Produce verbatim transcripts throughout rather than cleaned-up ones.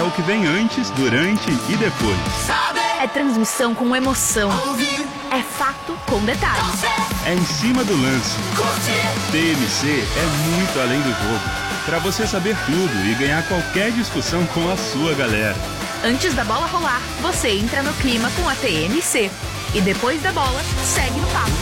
o que vem antes, durante e depois. É transmissão com emoção. É fato com detalhes. É em cima do lance. T M C é muito além do jogo. Para você saber tudo e ganhar qualquer discussão com a sua galera. Antes da bola rolar, você entra no clima com a T M C. E depois da bola, segue no papo.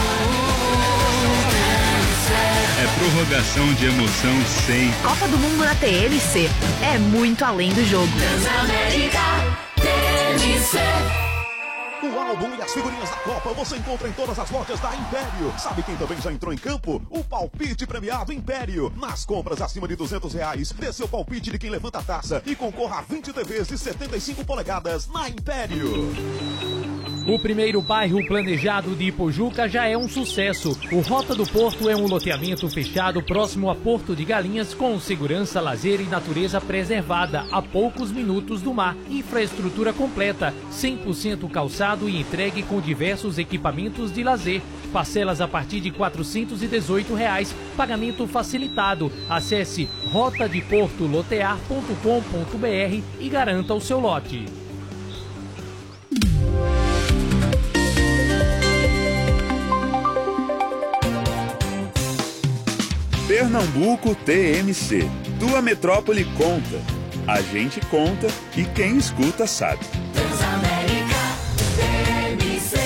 É prorrogação de emoção sem... Copa do Mundo na T M C. É muito além do jogo. Transamérica T M C. O álbum e as figurinhas da Copa você encontra em todas as lojas da Império. Sabe quem também já entrou em campo? O palpite premiado Império. Nas compras acima de duzentos reais, dê seu palpite de quem levanta a taça e concorra a vinte T Vs de setenta e cinco polegadas na Império. O primeiro bairro planejado de Ipojuca já é um sucesso. O Rota do Porto é um loteamento fechado próximo a Porto de Galinhas com segurança, lazer e natureza preservada a poucos minutos do mar. Infraestrutura completa, cem por cento calçado e entregue com diversos equipamentos de lazer. Parcelas a partir de quatrocentos e dezoito reais, pagamento facilitado. Acesse rota de porto lotear ponto com ponto br e garanta o seu lote. Pernambuco T M C. Tua metrópole conta. A gente conta e quem escuta sabe. Transamérica T M C.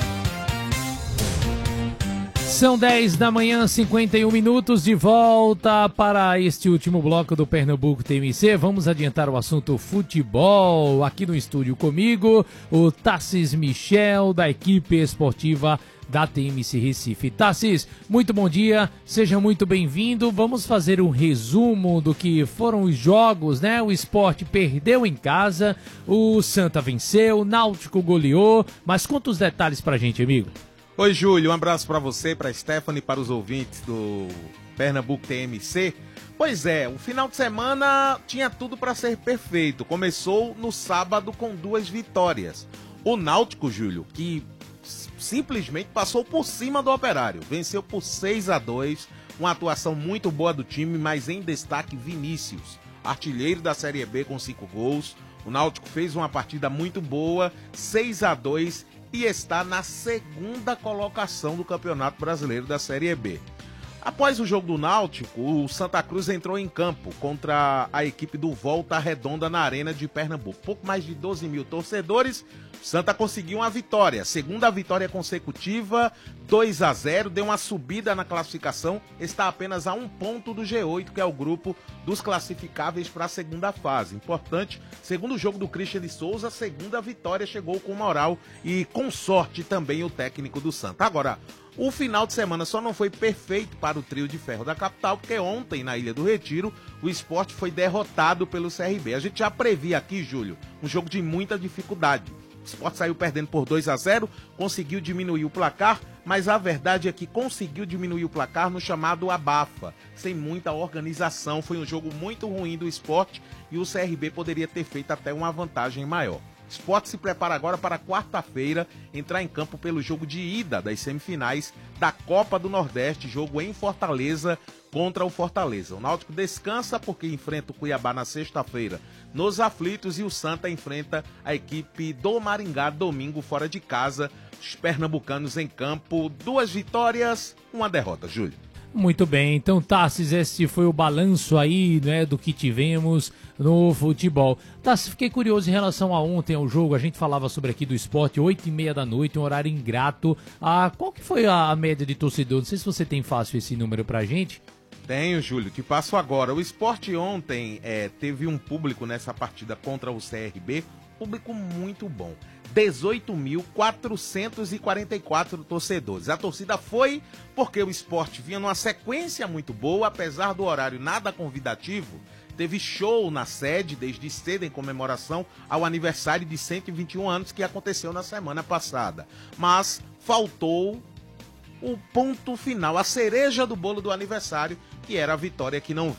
São dez da manhã, cinquenta e um minutos, de volta para este último bloco do Pernambuco T M C. Vamos adiantar o assunto futebol. Aqui no estúdio comigo, o Tassis Michel, da equipe esportiva da T M C Recife. Tassis, muito bom dia, seja muito bem-vindo. Vamos fazer um resumo do que foram os jogos, né? O Sport perdeu em casa, o Santa venceu, o Náutico goleou, mas conta os detalhes pra gente, amigo. Oi, Júlio, um abraço pra você, pra Stephanie, para os ouvintes do Pernambuco T M C. Pois é, o final de semana tinha tudo pra ser perfeito. Começou no sábado com duas vitórias. O Náutico, Júlio, que simplesmente passou por cima do Operário, venceu por seis a dois, uma atuação muito boa do time, mas em destaque Vinícius, artilheiro da Série B com cinco gols. O Náutico fez uma partida muito boa, seis a dois, e está na segunda colocação do Campeonato Brasileiro da Série B. Após o jogo do Náutico, o Santa Cruz entrou em campo contra a equipe do Volta Redonda na Arena de Pernambuco. Pouco mais de doze mil torcedores, Santa conseguiu uma vitória, segunda vitória consecutiva, dois a zero, deu uma subida na classificação, está apenas a um ponto do G oito, que é o grupo dos classificáveis para a segunda fase. Importante, segundo jogo do Christian de Souza, segunda vitória, chegou com moral e com sorte também o técnico do Santa. Agora, o final de semana só não foi perfeito para o trio de ferro da capital, porque ontem, na Ilha do Retiro, o Sport foi derrotado pelo C R B. A gente já previa aqui, Júlio, um jogo de muita dificuldade. O Sport saiu perdendo por dois a zero, conseguiu diminuir o placar, mas a verdade é que conseguiu diminuir o placar no chamado abafa, sem muita organização. Foi um jogo muito ruim do Sport e o C R B poderia ter feito até uma vantagem maior. O Sport se prepara agora para quarta-feira entrar em campo pelo jogo de ida das semifinais da Copa do Nordeste, jogo em Fortaleza contra o Fortaleza. O Náutico descansa porque enfrenta o Cuiabá na sexta-feira nos aflitos e o Santa enfrenta a equipe do Maringá domingo fora de casa. Os pernambucanos em campo, duas vitórias, uma derrota, Júlio. Muito bem, então Tassis, esse foi o balanço aí, né, do que tivemos no futebol. Tassis, fiquei curioso em relação a ontem ao jogo, a gente falava sobre aqui do Sport, oito e meia da noite, um horário ingrato. Ah, qual que foi a, a média de torcedor? Não sei se você tem fácil esse número pra gente. Tenho, Júlio, te passo agora. O Sport ontem é, teve um público nessa partida contra o C R B, público muito bom. dezoito mil quatrocentos e quarenta e quatro torcedores. A torcida foi porque o Sport vinha numa sequência muito boa, apesar do horário nada convidativo. Teve show na sede desde cedo em comemoração ao aniversário de cento e vinte e um anos que aconteceu na semana passada. Mas faltou o ponto final, a cereja do bolo do aniversário, que era a vitória que não veio.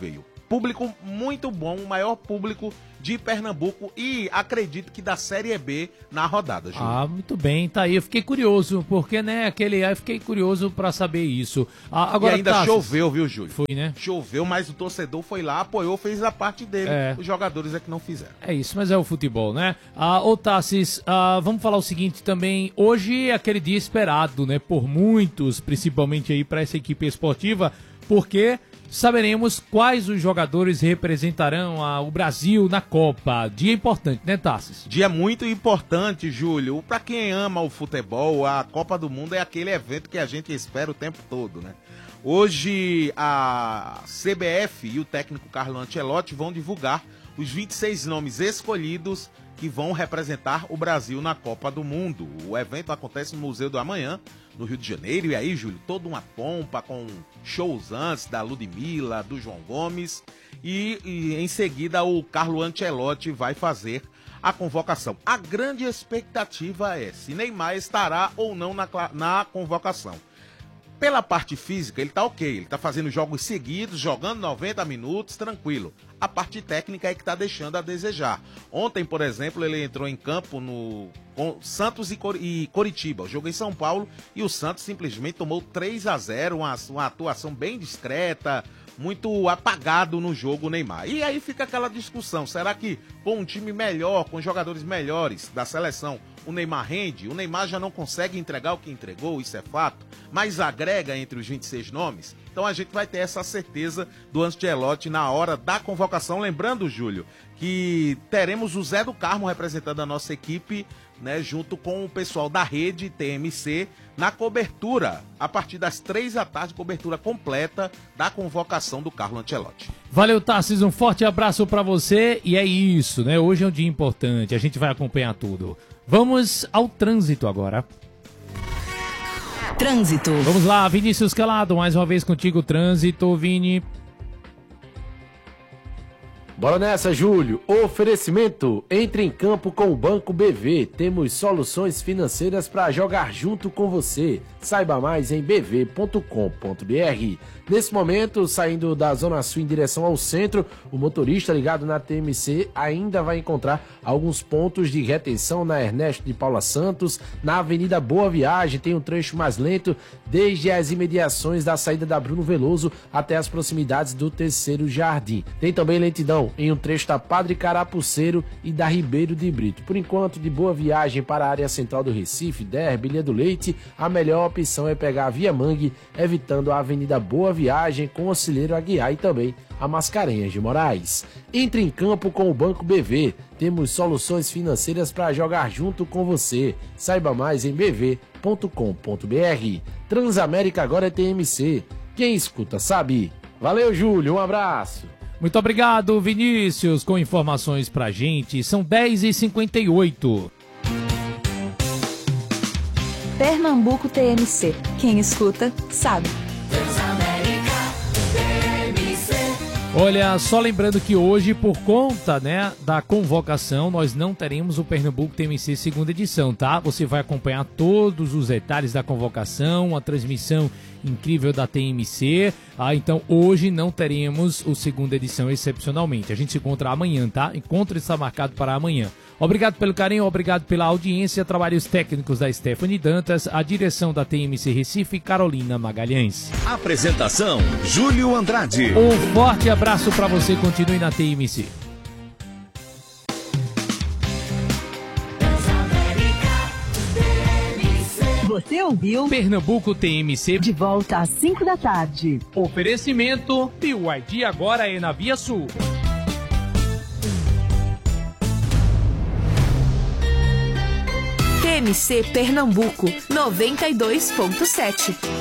público muito bom, o maior público de Pernambuco e acredito que da Série B na rodada, Júlio. Ah, muito bem, tá aí. Eu fiquei curioso, porque, né, aquele aí, eu fiquei curioso pra saber isso. Ah, agora, e ainda Tassis, choveu, viu, Júlio? Foi, né? Choveu, mas o torcedor foi lá, apoiou, fez a parte dele. É. Os jogadores é que não fizeram. É isso, mas é o futebol, né? Ah, ô Tassis, ah, vamos falar o seguinte também. Hoje é aquele dia esperado, né, por muitos, principalmente aí pra essa equipe esportiva, porque saberemos quais os jogadores representarão a, o Brasil na Copa. Dia importante, né, Tassis? Dia muito importante, Júlio. Pra quem ama o futebol, a Copa do Mundo é aquele evento que a gente espera o tempo todo, né? Hoje a C B F e o técnico Carlo Ancelotti vão divulgar os vinte e seis nomes escolhidos que vão representar o Brasil na Copa do Mundo. O evento acontece no Museu do Amanhã, no Rio de Janeiro, e aí, Júlio, toda uma pompa com shows antes da Ludmilla, do João Gomes, e, e em seguida o Carlo Ancelotti vai fazer a convocação. A grande expectativa é se Neymar estará ou não na, na convocação. Pela parte física, ele tá ok, ele tá fazendo jogos seguidos, jogando noventa minutos, tranquilo. A parte técnica é que tá deixando a desejar. Ontem, por exemplo, ele entrou em campo no com Santos e, Cor e Coritiba. O jogo em São Paulo e o Santos simplesmente tomou três a zero, uma, uma atuação bem discreta, muito apagado no jogo o Neymar. E aí fica aquela discussão, será que com um time melhor, com jogadores melhores da seleção, o Neymar rende? O Neymar já não consegue entregar o que entregou, isso é fato, mas agrega entre os vinte e seis nomes? Então a gente vai ter essa certeza do Ancelotti na hora da convocação. Lembrando, Júlio, que teremos o Zé do Carmo representando a nossa equipe, né, junto com o pessoal da rede T M C, na cobertura, a partir das três da tarde, cobertura completa da convocação do Carlo Ancelotti. Valeu, Tassis, um forte abraço pra você, e é isso, né, hoje é um dia importante, a gente vai acompanhar tudo. Vamos ao trânsito agora. Trânsito. Vamos lá, Vinícius Calado, mais uma vez contigo, trânsito, Vini. Bora nessa, Júlio. Oferecimento. Entre em campo com o Banco B V. Temos soluções financeiras para jogar junto com você. Saiba mais em b v ponto com ponto b r. Nesse momento, saindo da Zona Sul em direção ao centro, o motorista ligado na T M C ainda vai encontrar alguns pontos de retenção na Ernesto de Paula Santos, na Avenida Boa Viagem, tem um trecho mais lento, desde as imediações da saída da Bruno Veloso até as proximidades do Terceiro Jardim. Tem também lentidão em um trecho da Padre Carapuceiro e da Ribeiro de Brito. Por enquanto, de Boa Viagem para a área central do Recife, Derby, Ilha do Leite, a melhor opção é pegar a Via Mangue, evitando a Avenida Boa Viagem com o Auxilheiro Aguiar e também a Mascarenhas de Moraes. Entre em campo com o Banco B V. Temos soluções financeiras para jogar junto com você. Saiba mais em b v ponto com ponto b r. Transamérica agora é T M C. Quem escuta sabe. Valeu, Júlio. Um abraço. Muito obrigado, Vinícius, com informações pra gente. São dez e cinquenta e oito. Pernambuco T M C. Quem escuta, sabe. Olha, só lembrando que hoje, por conta, né, da convocação, nós não teremos o Pernambuco T M C segunda edição, tá? Você vai acompanhar todos os detalhes da convocação, a transmissão incrível da T M C, ah, então hoje não teremos o segunda edição excepcionalmente. A gente se encontra amanhã, tá? Encontro está marcado para amanhã. Obrigado pelo carinho, obrigado pela audiência, trabalhos técnicos da Stephanie Dantas, a direção da T M C Recife, Carolina Magalhães. Apresentação, Júlio Andrade. Um forte abraço para você, continue na T M C. Você ouviu Pernambuco T M C de volta às cinco da tarde. Oferecimento B Y D agora é na Via Sul. T M C Pernambuco noventa e dois ponto sete.